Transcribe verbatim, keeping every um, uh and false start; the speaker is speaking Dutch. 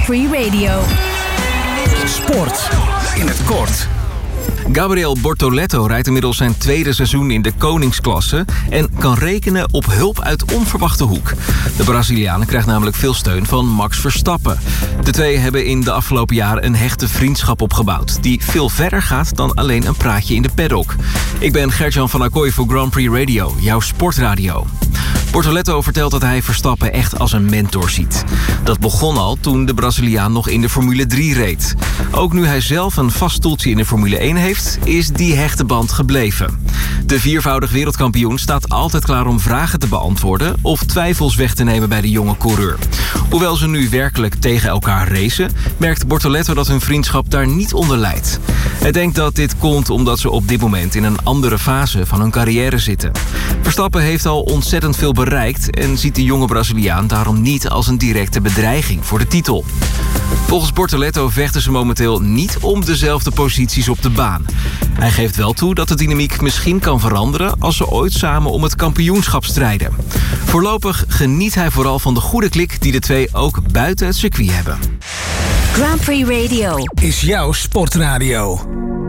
Grand Prix Radio. Sport in het kort. Gabriel Bortoleto rijdt inmiddels zijn tweede seizoen in de koningsklasse en kan rekenen op hulp uit onverwachte hoek. De Braziliaan krijgt namelijk veel steun van Max Verstappen. De twee hebben in de afgelopen jaren een hechte vriendschap opgebouwd, die veel verder gaat dan alleen een praatje in de paddock. Ik ben Gert-Jan van Acquoy voor Grand Prix Radio, jouw sportradio. Bortoleto vertelt dat hij Verstappen echt als een mentor ziet. Dat begon al toen de Braziliaan nog in de Formule drie reed. Ook nu hij zelf een vast stoeltje in de Formule één heeft, is die hechte band gebleven. De viervoudig wereldkampioen staat altijd klaar om vragen te beantwoorden of twijfels weg te nemen bij de jonge coureur. Hoewel ze nu werkelijk tegen elkaar racen, merkt Bortoleto dat hun vriendschap daar niet onder lijdt. Hij denkt dat dit komt omdat ze op dit moment in een andere fase van hun carrière zitten. Verstappen heeft al ontzettend veel bereikt en ziet de jonge Braziliaan daarom niet als een directe bedreiging voor de titel. Volgens Bortoleto vechten ze momenteel niet om dezelfde posities op de baan. Hij geeft wel toe dat de dynamiek misschien kan veranderen als ze ooit samen om het kampioenschap strijden. Voorlopig geniet hij vooral van de goede klik die de twee ook buiten het circuit hebben. Grand Prix Radio is jouw sportradio.